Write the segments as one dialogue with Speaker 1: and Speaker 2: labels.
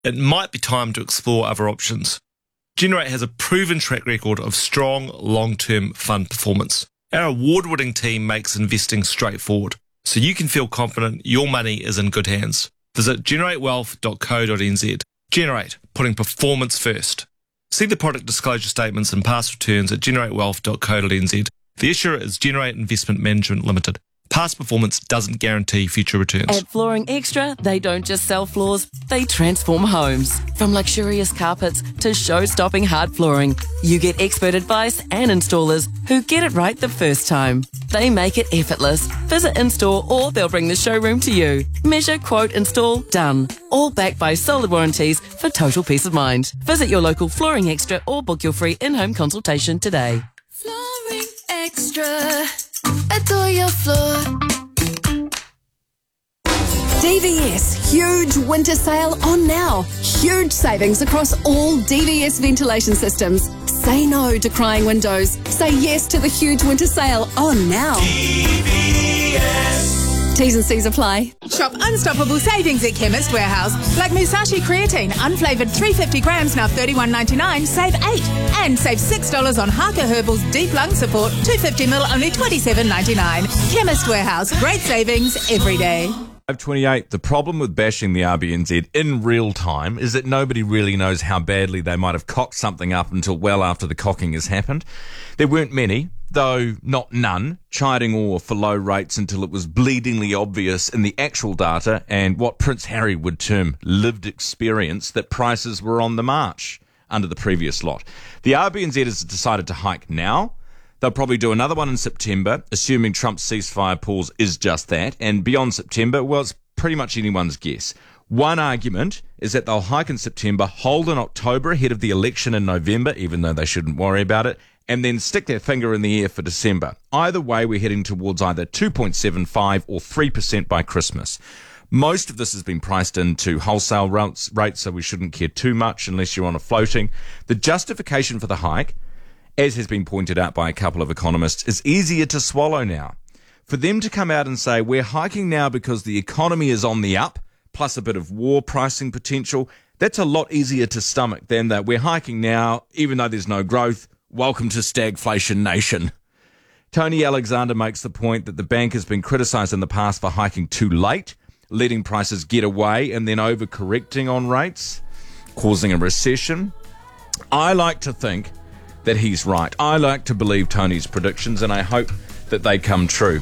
Speaker 1: it might be time to explore other options. Generate has a proven track record of strong, long-term fund performance. Our award-winning team makes investing straightforward, so you can feel confident your money is in good hands. Visit generatewealth.co.nz. Generate, putting performance first. See the product disclosure statements and past returns at generatewealth.co.nz. The issuer is Generate Investment Management Limited. Past performance doesn't guarantee future returns.
Speaker 2: At Flooring Extra, they don't just sell floors, they transform homes. From luxurious carpets to show-stopping hard flooring, you get expert advice and installers who get it right the first time. They make it effortless. Visit in-store or they'll bring the showroom to you. Measure, quote, install, done. All backed by solid warranties for total peace of mind. Visit your local Flooring Extra or book your free in-home consultation today.
Speaker 3: Flooring Extra. Adore your floor.
Speaker 4: DVS huge winter sale on now. Huge savings across all DVS ventilation systems. Say no to crying windows. Say yes to the huge winter sale on now. DVS. T's and C's apply.
Speaker 5: Shop unstoppable savings at Chemist Warehouse. Like Musashi Creatine, unflavoured 350 grams, now $31.99, save 8. And save $6 on Harker Herbal's Deep Lung Support, 250ml, only $27.99. Chemist Warehouse, great savings every day.
Speaker 6: 5:28. The problem with bashing the RBNZ in real time is that nobody really knows how badly they might have cocked something up until well after the cocking has happened. There weren't many, though not none, chiding ore for low rates until it was bleedingly obvious in the actual data and what Prince Harry would term lived experience that prices were on the march under the previous lot. The RBNZ has decided to hike now. They'll probably do another one in September, assuming Trump's ceasefire pause is just that. And beyond September, well, it's pretty much anyone's guess. One argument is that they'll hike in September, hold in October ahead of the election in November, even though they shouldn't worry about it, and then stick their finger in the air for December. Either way, we're heading towards either 2.75 or 3% by Christmas. Most of this has been priced into wholesale rates, so we shouldn't care too much unless you're on a floating. The justification for the hike, as has been pointed out by a couple of economists, is easier to swallow now. For them to come out and say, we're hiking now because the economy is on the up, plus a bit of war pricing potential, that's a lot easier to stomach than that we're hiking now, even though there's no growth. Welcome to stagflation nation. Tony Alexander makes the point that the bank has been criticised in the past for hiking too late, letting prices get away and then overcorrecting on rates, causing a recession. I like to think that he's right. I like to believe Tony's predictions, and I hope that they come true.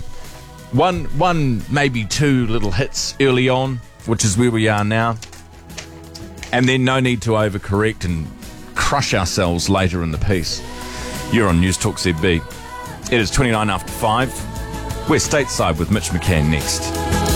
Speaker 6: One, maybe two little hits early on, which is where we are now, and then no need to overcorrect and crush ourselves later in the piece. You're on News Talk ZB. It is 29 after 5. We're stateside with Mitch McCann next.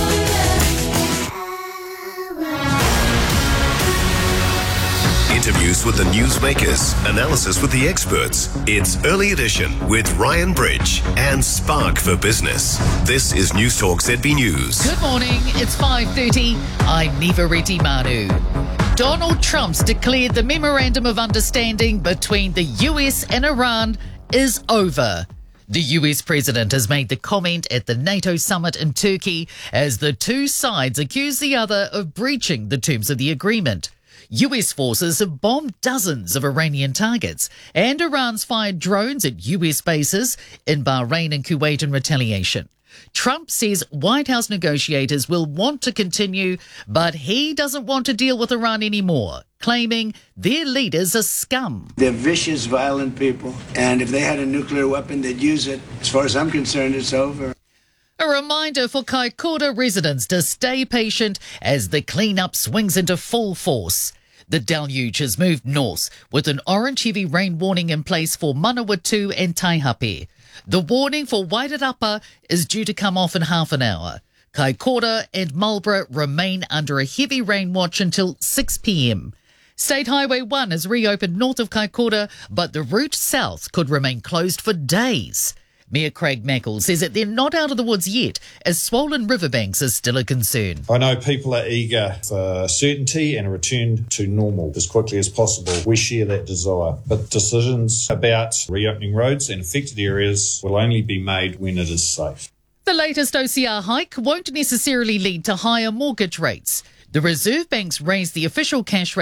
Speaker 7: Interviews with the newsmakers, analysis with the experts. It's Early Edition with Ryan Bridge and Spark for Business. This is News Talk ZB News.
Speaker 8: Good morning, it's 5:30. I'm Neva Reddy Manu. Donald Trump's declared the Memorandum of Understanding between the US and Iran is over. The US president has made the comment at the NATO summit in Turkey as the two sides accuse the other of breaching the terms of the agreement. US forces have bombed dozens of Iranian targets, and Iran's fired drones at US bases in Bahrain and Kuwait in retaliation. Trump says White House negotiators will want to continue, but he doesn't want to deal with Iran anymore, claiming their leaders are scum.
Speaker 9: They're vicious, violent people, and if they had a nuclear weapon, they'd use it. As far as I'm concerned, it's over.
Speaker 8: A reminder for Kaikoura residents to stay patient as the cleanup swings into full force. The deluge has moved north, with an orange heavy rain warning in place for Manawatu and Taihape. The warning for Wairarapa is due to come off in half an hour. Kaikoura and Marlborough remain under a heavy rain watch until 6 p.m. State Highway 1 is reopened north of Kaikoura, but the route south could remain closed for days. Mayor Craig Mackle says that they're not out of the woods yet, as swollen riverbanks are still a concern.
Speaker 10: I know people are eager for certainty and a return to normal as quickly as possible. We share that desire. But decisions about reopening roads and affected areas will only be made when it is safe.
Speaker 8: The latest OCR hike won't necessarily lead to higher mortgage rates. The Reserve Bank's raised the official cash rate